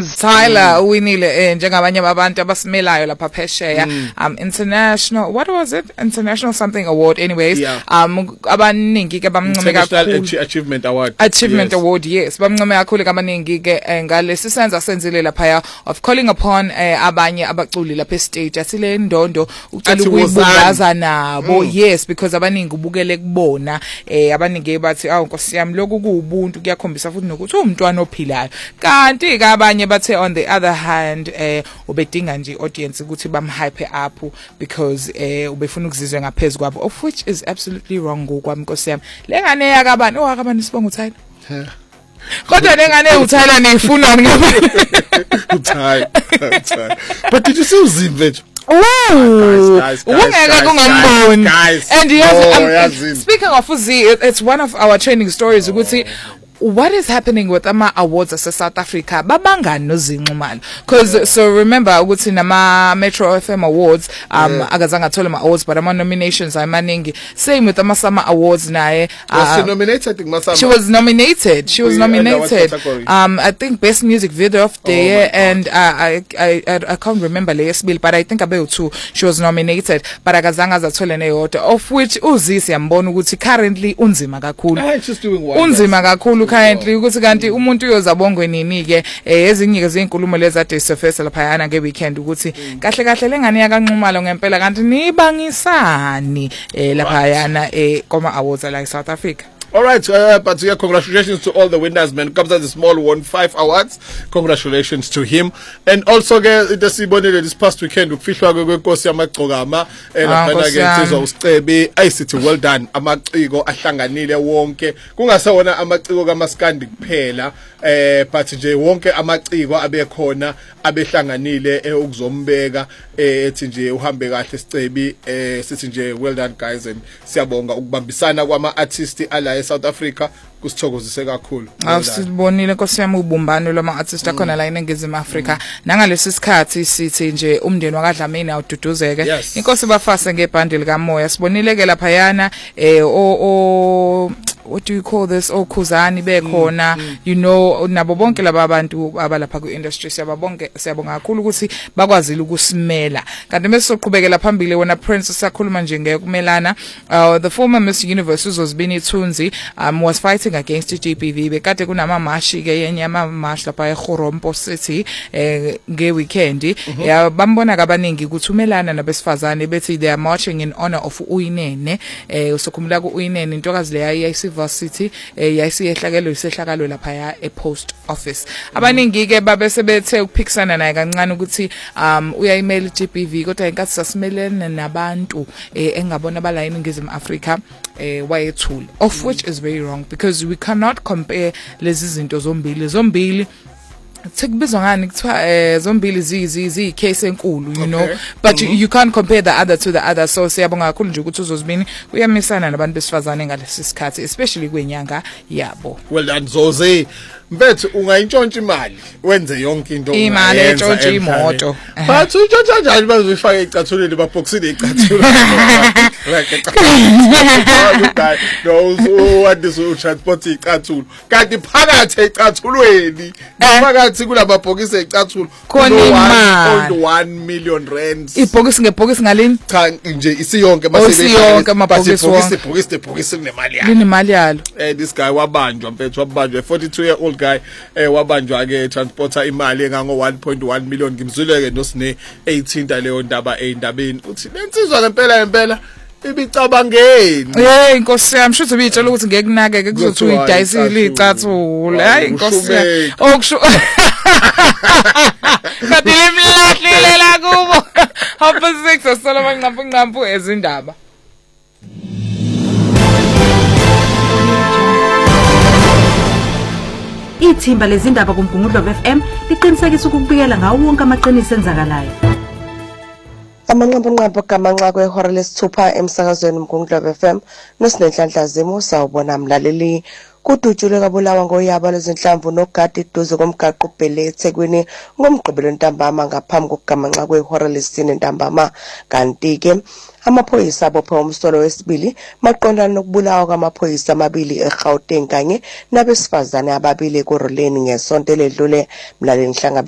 Tyler uwinile njengabanye abantu abasimelayo lapha phesheya international, what was it, international something award anyways. Abaningi ke bamncome kakhulu achievement award, yes, bamncome kakhulu kabaningi ke ngalesi senza senzile lapha of calling upon abanye abaculi lapha estage asile ndondo ucela ukuyibungaza nabo. Yes, because abaningi ubukele kubona abaningi bathi Nkosi yami lokhu kuubuntu kuyakhombisa futhi nokuthi umntwana ophilayo. Kanti ke abanye bathe on the other hand ubedinga nje audience ukuthi bamhype up because ubefuna ukuzizwe ngaphezulu kwabo, of which is absolutely wrong ngokwami Nkosi yami. Lengane yakabani akabani sibonga uThayila kodwa lengane uThayila nifuna ngapha uThayila. But did you see Uzimve? Guys. And yes, speaking of Uzi, it's one of our training stories. What is happening with ama awards as South Africa? Babanga no zinqumalo. Because so remember ukuthi nama Metro FM awards akazanga thola ama awards, but ama nominations amaningi. Same with ama Summer awards naye. Was she nominated? I think Masama. She was nominated. I think best music video of the year, and I can't remember last bill, but I think about two she was nominated, but akazanga zathola neyodwa, of which uzisi yambona ukuthi currently unzima kakhulu. She's doing well. Unzima kakhulu currently ukuthi kanti umuntu uyozabongwe nini ke ezinye ke zinkulumo lezade surface lapha yana ke weekend ukuthi kahle kahle lengane yakanxumalo ngempela kanti nibangisani lapha yana koma awards la South Africa. All right, but yeah, congratulations to all the winners, man. Kabza the Small won 5 awards. Congratulations to him. And also the sibonile this past weekend ufihlwa kwenkosi yamagcokama laphana ke insizwa uSicebi ayisithi well done. Amaciko ahlanganile wonke. Kungasawona amaciko kaMaskandi kuphela, but nje wonke amaciko abekhona abehlanganile ukuzombeka ethi nje uhambe kahle Sicebi, sithi nje well done guys, and siyabonga ukubambisana kwama artists ala South Africa kusithokozise kakhulu. Asibonile Nkosi yami ubumbano lama artists akhona la eNingizimu Afrika. Nangalesi sikhathi sithi nje umndeni wakadlamini awududuzeke. Inkosi bafase ngebhandle likamoya. Sibonile ke lapha yana what do you call this, Khuzani bekhona, you know, nabo bonke laba abantu abalapha ku industry siyabonga kakhulu ukuthi bakwazile ukusimela. Kanti mase soqhubekela phambili wona Prince sakhuluma nje ngekumelana, the former Miss Universe uZozibini Thunzi was fighting against GBV. Bekade kunama mashi ke yenye ama mash lapha eGorompo City nge weekend bambona kabaningi ukuthi umelana nabesifazane bethi they are marching in honor of Uyinene. Usokhumula ku Uyinene intokazi le yayisivarsity yayisiyehlakelo isehlakalo lapha ya ePost Office. Abaningi ke babesebethe ukuphikisana naye kancane ukuthi uyayimela GBV kodwa inkathi sasimelene nabantu engabona bala eNingizimu Afrika wayethula, of which is very wrong because we cannot compare lezi zinto zombili sekubizwa ngani kuthiwa zombili ziyi case enkulu, you know, but you can't compare the other to the other. So siyabonga kakhulu nje ukuthi uZozibini uyamisana nabantu besifazane ngalesi sikhathi, especially kwenyanga yabo. Well done Zoze. Mfethu ungayintshontsha imali wenze yonke into imali etshontsha imoto, but utshontsha kanjani bazifaka ecathulweni baboxile ecathulweni no what this transport icathulo kanti phakathi ecathulweni phakathi kulababhokisi ecathulo khona imali 1 million rands. Ibhokisi ngebhokisi ngalini cha nje isiyonke masiyonke amabhokisi nemali yalo. This guy wabanjwa mfethu, wabanjwa 42-year-old guy wabanjwa ke transporter imali engango 1.1 million. Ngimzuleke nosine 18 leyo ndaba endabeni uthi lensizwa ngempela ibicabangeni. Inkosi yami shothi ubitshela ukuthi ngeke kunake kuzothi uyidayisile icathula. Hayi inkosi yami okusho kanti limlahlile la kubo. Half 6 asolo banqampu ezindaba. Ithimba lezindaba kuMgungundlovu FM liqinisekisa ukubikela ngawo wonke amaqiniso enzakalayo. Amanqampunqampu gamanxa kwehora lesithupha emsakazweni Mgungundlovu FM nosinenhlanhla zimo sawubona mlaleli. Kudutshulwe kabulawa ngoyaba lezinhlamvu nogadi duze komgaqo uBhele eThekwini ngomgqibelo ntambama ngaphambi kokugamanxa kwehora lesine ntambama. Kanti ke amaphoyisa abophe umsolo wesibili maqondana nokubulawa kwamaphoyisa amabili eGauteng kanye nabesifazane ababili eKoroleni ngesonto ledlule. Mlaleli